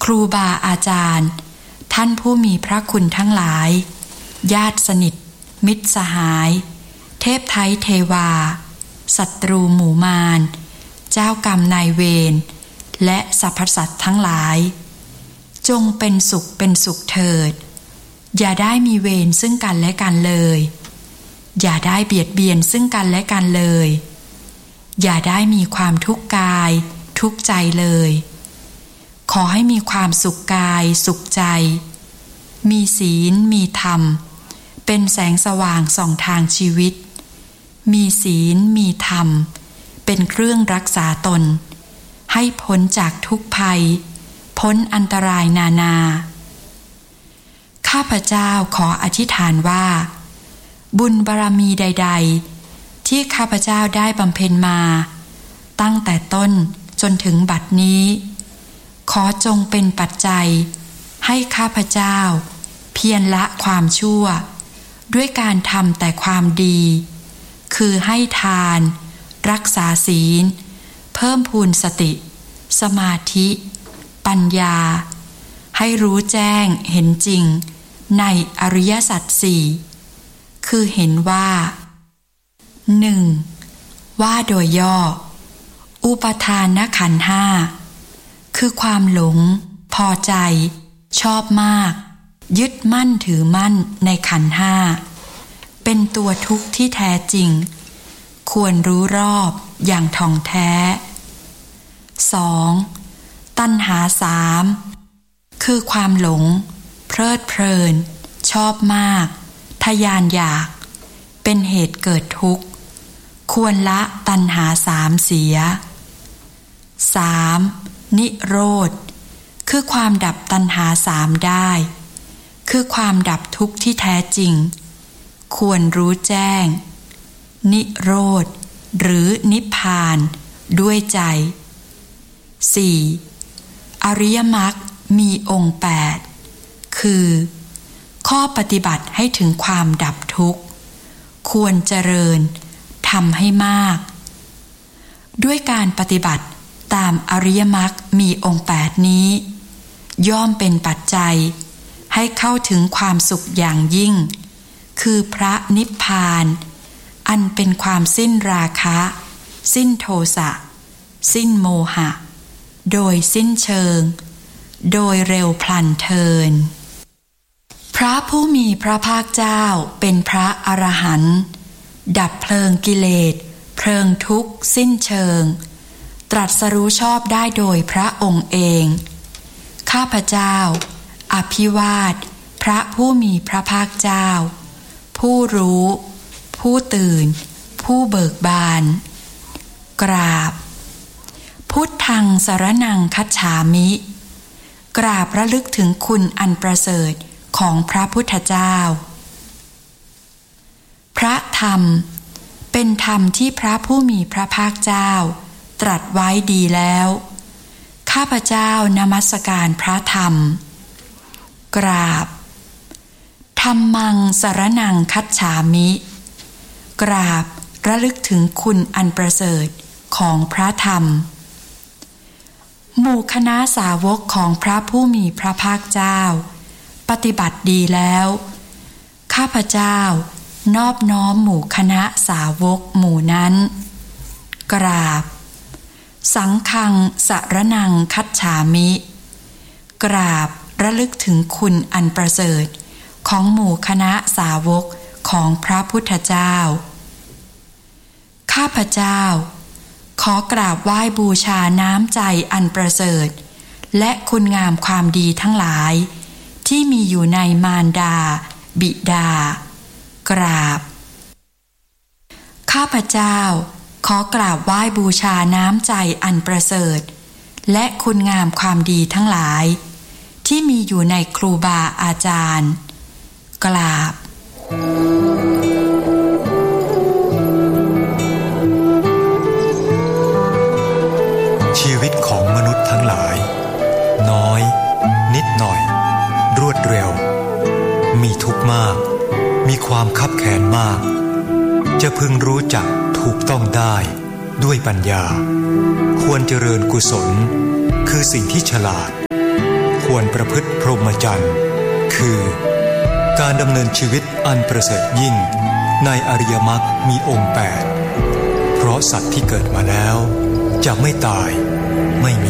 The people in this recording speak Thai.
รูบาอาจารย์ท่านผู้มีพระคุณทั้งหลายญาติสนิทมิตรสหายเทพไทยเทวาศัตรูหมู่มารเจ้ากรรมนายเวรและสรรพสัตว์ทั้งหลายจงเป็นสุขเถิดอย่าได้มีเวรซึ่งกันและกันเลยอย่าได้เบียดเบียนซึ่งกันและกันเลยอย่าได้มีความทุกข์กายทุกข์ใจเลยขอให้มีความสุขกายสุขใจมีศีลมีธรรมเป็นแสงสว่างส่องทางชีวิตมีศีลมีธรรมเป็นเครื่องรักษาตนให้พ้นจากทุกภัยพ้นอันตรายนานาข้าพเจ้าขออธิษฐานว่าบุญบารมีใดๆที่ข้าพเจ้าได้บำเพ็ญมาตั้งแต่ต้นจนถึงบัดนี้ขอจงเป็นปัจจัยให้ข้าพเจ้าเพียรละความชั่วด้วยการทำแต่ความดีคือให้ทานรักษาศีลเพิ่มพูนสติสมาธิปัญญาให้รู้แจ้งเห็นจริงในอริยสัจสี่คือเห็นว่า 1. ว่าโดยย่ออุปทานขันธ์ห้าคือความหลงพอใจชอบมากยึดมั่นถือมั่นในขันธ์ห้าเป็นตัวทุกข์ที่แท้จริงควรรู้รอบอย่างท่องแท้ 2. ตัณหาสามคือความหลงเพลิดเพลินชอบมากทะยานอยากเป็นเหตุเกิดทุกข์ควรละตัณหาสามเสีย 3. นิโรธคือความดับตัณหาสามได้คือความดับทุกข์ที่แท้จริงควรรู้แจ้งนิโรธหรือนิพพานด้วยใจ 4. อริยมรรคมีองค์8คือข้อปฏิบัติให้ถึงความดับทุกข์ควรเจริญทำให้มากด้วยการปฏิบัติตามอริยมรรคมีองค์8นี้ย่อมเป็นปัจจัยให้เข้าถึงความสุขอย่างยิ่งคือพระนิพพานอันเป็นความสิ้นราคะสิ้นโทสะสิ้นโมหะโดยสิ้นเชิงโดยเร็วพลันเทินพระผู้มีพระภาคเจ้าเป็นพระอรหันต์ดับเพลิงกิเลสเพลิงทุกข์สิ้นเชิงตรัสรู้ชอบได้โดยพระองค์เองข้าพเจ้าอภิวาทพระผู้มีพระภาคเจ้าผู้รู้ผู้ตื่นผู้เบิกบานกราบพุทธังสรณังคัจฉามิกราบระลึกถึงคุณอันประเสริฐของพระพุทธเจ้าพระธรรมเป็นธรรมที่พระผู้มีพระภาคเจ้าตรัสไว้ดีแล้วข้าพเจ้านมัสการพระธรรมกราบธัมมังสรณังคัจฉามิกราบระลึกถึงคุณอันประเสริฐของพระธรรมหมู่คณะสาวกของพระผู้มีพระภาคเจ้าปฏิบัติดีแล้วข้าพเจ้านอบน้อมหมู่คณะสาวกหมู่นั้นกราบสังฆังสรณังคัจฉามิกราบระลึกถึงคุณอันประเสริฐของหมู่คณะสาวกของพระพุทธเจ้าข้าพเจ้าขอกราบไหว้บูชาน้ำใจอันประเสริฐและคุณงามความดีทั้งหลายที่มีอยู่ในมารดาบิดากราบข้าพเจ้าขอกราบไหว้บูชาน้ำใจอันประเสริฐและคุณงามความดีทั้งหลายที่มีอยู่ในครูบาอาจารย์กราบชีวิตของมนุษย์ทั้งหลายน้อยนิดหน่อยรวดเร็วมีทุกข์มากมีความคับแค้นมากจะพึงรู้จักถูกต้องได้ด้วยปัญญาควรเจริญกุศลคือสิ่งที่ฉลาดควรประพฤติพรหมจรรย์คือการดำเนินชีวิตอันประเสริฐยิ่งในอริยมรรคมีองค์8เพราะสัตว์ที่เกิดมาแล้วจะไม่ตายไม่มี